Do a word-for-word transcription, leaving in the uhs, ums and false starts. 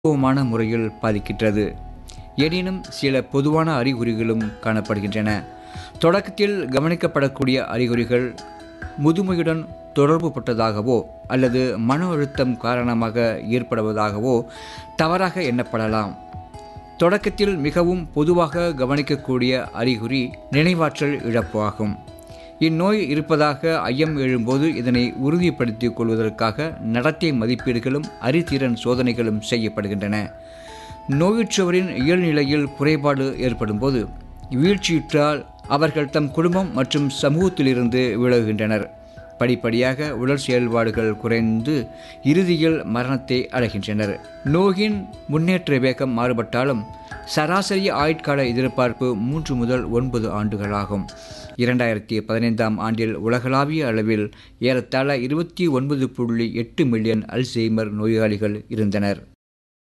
மான முறையில் பாதிக்கின்றது. எனினும் சில பொதுவான அறிகுறிகளும் காணப்படுகின்றன. தொடக்கத்தில் கவனிக்கப்படக்கூடிய அறிகுறிகள் முதுமையுடன் தொடர்புபட்டதாகவோ அல்லது மன அழுத்தம் காரணமாக ஏற்படுவதாகவோ தவறாக எண்ணப்படலாம். தொடக்கத்தில் மிகவும் பொதுவாக கவனிக்கக்கூடிய அறிகுறி நினைவாற்றல் இழப்பு ஆகும். இந்நோய் இருப்பதாக ஐயம் எழும்போது இதனை உறுதிப்படுத்திக் கொள்வதற்காக நடத்தை மதிப்பீடுகளும் அறிதிறன் சோதனைகளும் செய்யப்படுகின்றன. நோயுற்றவரின் இயல்நிலையில் குறைபாடு ஏற்படும்போது வீழ்ச்சியுற்றால் அவர்கள் தம் குடும்பம் மற்றும் சமூகத்திலிருந்து விலகுகின்றனர். படிப்படியாக உடல் செயல்பாடுகள் குறைந்து இறுதியில் மரணத்தை அடைகின்றனர். நோயின் முன்னேற்ற வேகம் மாறுபட்டாலும் சராசரி ஆயுட்கால எதிர்பார்ப்பு மூன்று முதல் ஒன்பது ஆண்டுகளாகும். இரண்டாயிரத்தி பதினைந்தாம் ஆண்டில் உலகளாவிய அளவில் ஏறத்தாழ இருபத்தி ஒன்பது புள்ளி எட்டு மில்லியன் அல்சைமர் நோயாளிகள் இருந்தனர்.